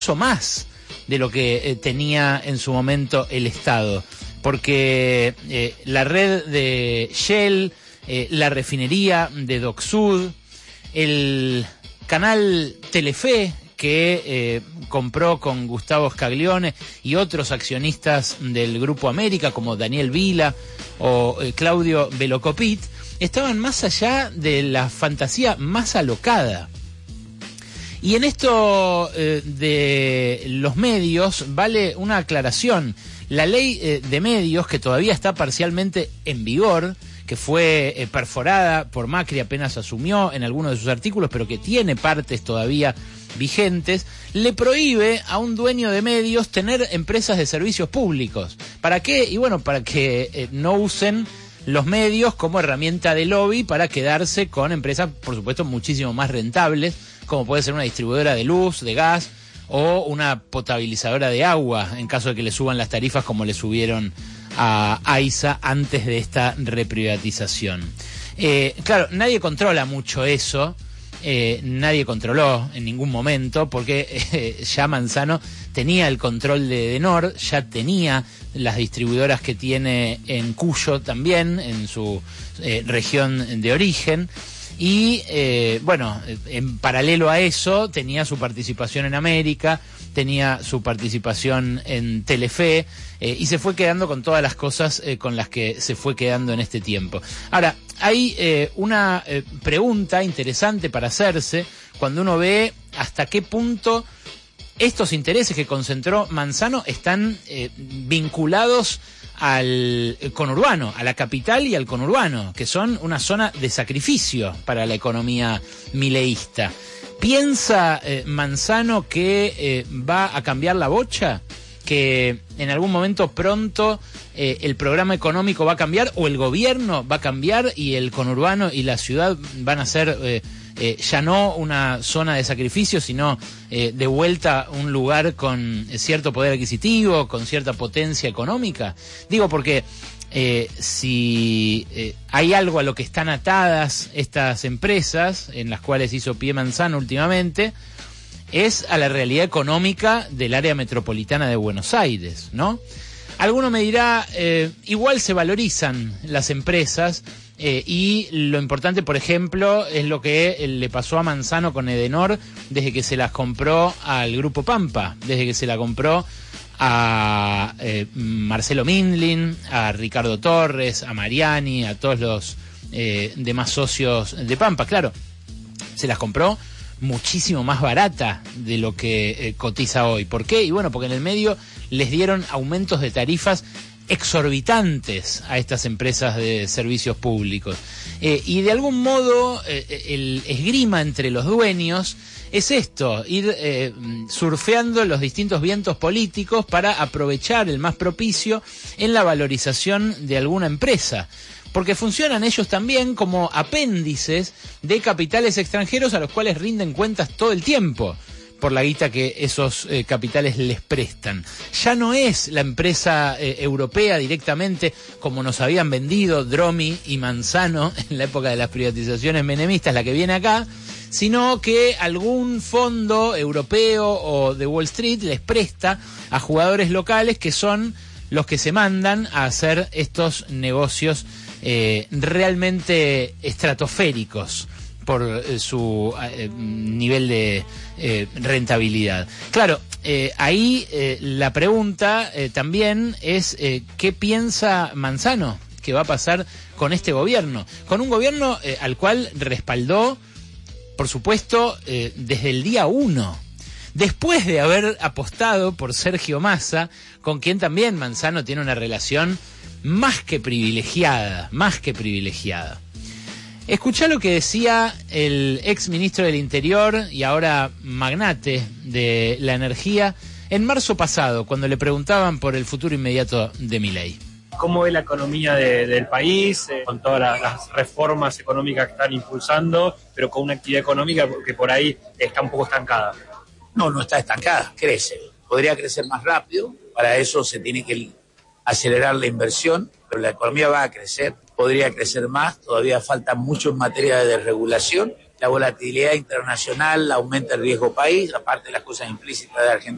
más de lo que tenía en su momento el Estado, porque la red de Shell, la refinería de Dock Sud, el canal Telefe que compró con Gustavo Scaglione y otros accionistas del Grupo América como Daniel Vila o Claudio Velocopit, estaban más allá de la fantasía más alocada. Y en esto de los medios vale una aclaración. La ley de medios, que todavía está parcialmente en vigor, que fue perforada por Macri apenas asumió en algunos de sus artículos, pero que tiene partes todavía vigentes, le prohíbe a un dueño de medios tener empresas de servicios públicos. ¿Para qué? Y bueno, para que no usen los medios como herramienta de lobby para quedarse con empresas, por supuesto, muchísimo más rentables, como puede ser una distribuidora de luz, de gas o una potabilizadora de agua, en caso de que le suban las tarifas como le subieron a AISA antes de esta reprivatización. Claro, nadie controla mucho eso, nadie controló en ningún momento, porque ya Manzano tenía el control de Edenor, ya tenía las distribuidoras que tiene en Cuyo también, en su región de origen. Y bueno, en paralelo a eso tenía su participación en América, tenía su participación en Telefe, y se fue quedando con todas las cosas con las que se fue quedando en este tiempo. Ahora, hay una pregunta interesante para hacerse cuando uno ve hasta qué punto estos intereses que concentró Manzano están vinculados al conurbano, a la capital y al conurbano, que son una zona de sacrificio para la economía mileísta. ¿Piensa Manzano que va a cambiar la bocha? ¿Que en algún momento pronto el programa económico va a cambiar, o el gobierno va a cambiar y el conurbano y la ciudad van a ser ya no una zona de sacrificio, sino de vuelta un lugar con cierto poder adquisitivo, con cierta potencia económica? Digo porque si hay algo a lo que están atadas estas empresas, en las cuales hizo pie Manzano últimamente, es a la realidad económica del área metropolitana de Buenos Aires, ¿no? Alguno me dirá, igual se valorizan las empresas, y lo importante, por ejemplo, es lo que le pasó a Manzano con Edenor desde que se las compró al Grupo Pampa, desde que se la compró a Marcelo Mindlin, a Ricardo Torres, a Mariani, a todos los demás socios de Pampa. Claro, se las compró muchísimo más barata de lo que cotiza hoy. ¿Por qué? Y bueno, porque en el medio les dieron aumentos de tarifas exorbitantes a estas empresas de servicios públicos. Y de algún modo el esgrima entre los dueños es esto, ir surfeando los distintos vientos políticos para aprovechar el más propicio en la valorización de alguna empresa. Porque funcionan ellos también como apéndices de capitales extranjeros a los cuales rinden cuentas todo el tiempo por la guita que esos capitales les prestan. Ya no es la empresa europea directamente como nos habían vendido Dromi y Manzano en la época de las privatizaciones menemistas la que viene acá, sino que algún fondo europeo o de Wall Street les presta a jugadores locales que son los que se mandan a hacer estos negocios realmente estratosféricos por su nivel de rentabilidad. Claro, ahí la pregunta también es ¿qué piensa Manzano que va a pasar con este gobierno? Con un gobierno al cual respaldó, por supuesto, desde el día 1. Después de haber apostado por Sergio Massa, con quien también Manzano tiene una relación más que privilegiada, más que privilegiada. Escuchá lo que decía el ex ministro del Interior y ahora magnate de la energía en marzo pasado, cuando le preguntaban por el futuro inmediato de Milei. ¿Cómo ve la economía del país, con todas las reformas económicas que están impulsando, pero con una actividad económica que por ahí está un poco estancada? No está estancada, crece. Podría crecer más rápido, para eso se tiene que acelerar la inversión, pero la economía va a crecer, podría crecer más, todavía falta mucho en materia de desregulación, la volatilidad internacional aumenta el riesgo país, aparte de las cosas implícitas de Argentina.